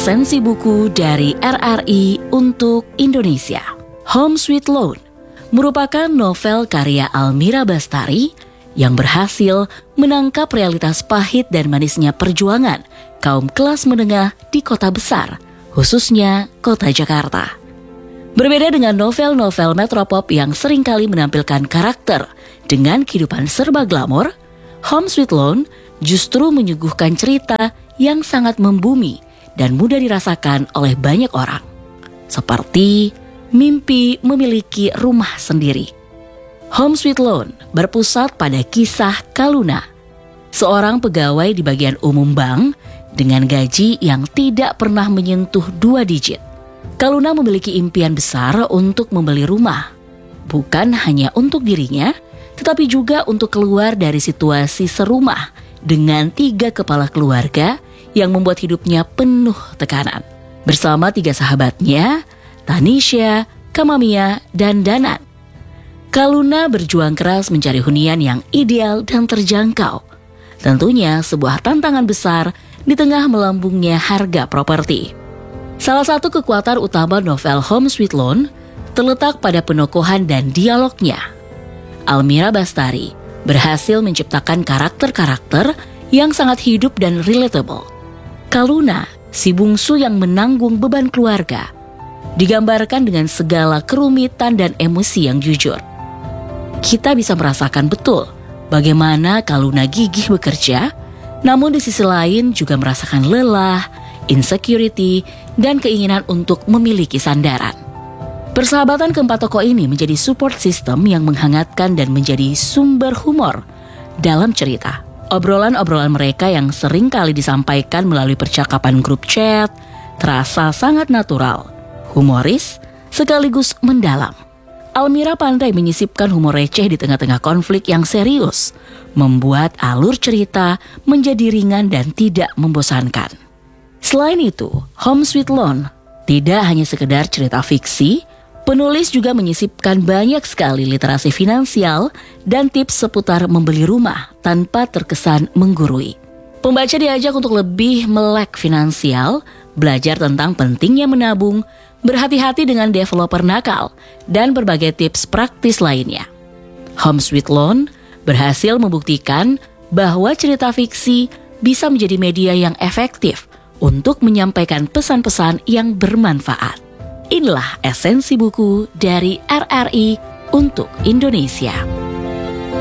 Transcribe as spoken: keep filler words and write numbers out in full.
Esensi buku dari R R I untuk Indonesia. Home Sweet Loan merupakan novel karya Almira Bastari yang berhasil menangkap realitas pahit dan manisnya perjuangan kaum kelas menengah di kota besar, khususnya kota Jakarta. Berbeda dengan novel-novel metropop yang seringkali menampilkan karakter dengan kehidupan serba glamor, Home Sweet Loan justru menyuguhkan cerita yang sangat membumi dan mudah dirasakan oleh banyak orang. Seperti mimpi memiliki rumah sendiri. Home Sweet Loan berpusat pada kisah Kaluna, seorang pegawai di bagian umum bank dengan gaji yang tidak pernah menyentuh dua digit. Kaluna memiliki impian besar untuk membeli rumah, bukan hanya untuk dirinya, tetapi juga untuk keluar dari situasi serumah dengan tiga kepala keluarga yang membuat hidupnya penuh tekanan. Bersama tiga sahabatnya, Tanisha, Kamamia, dan Danan, Kaluna berjuang keras mencari hunian yang ideal dan terjangkau. Tentunya sebuah tantangan besar di tengah melambungnya harga properti. Salah satu kekuatan utama novel Home Sweet Loan terletak pada penokohan dan dialognya. Almira Bastari berhasil menciptakan karakter-karakter yang sangat hidup dan relatable. Kaluna, si bungsu yang menanggung beban keluarga, digambarkan dengan segala kerumitan dan emosi yang jujur. Kita bisa merasakan betul bagaimana Kaluna gigih bekerja, namun di sisi lain juga merasakan lelah, insecurity, dan keinginan untuk memiliki sandaran. Persahabatan keempat tokoh ini menjadi support system yang menghangatkan dan menjadi sumber humor dalam cerita. Obrolan-obrolan mereka yang sering kali disampaikan melalui percakapan grup chat terasa sangat natural, humoris, sekaligus mendalam. Almira pandai menyisipkan humor receh di tengah-tengah konflik yang serius, membuat alur cerita menjadi ringan dan tidak membosankan. Selain itu, Home Sweet Loan tidak hanya sekedar cerita fiksi, penulis juga menyisipkan banyak sekali literasi finansial dan tips seputar membeli rumah tanpa terkesan menggurui. Pembaca diajak untuk lebih melek finansial, belajar tentang pentingnya menabung, berhati-hati dengan developer nakal, dan berbagai tips praktis lainnya. Home Sweet Loan berhasil membuktikan bahwa cerita fiksi bisa menjadi media yang efektif untuk menyampaikan pesan-pesan yang bermanfaat. Inilah esensi buku dari R R I untuk Indonesia.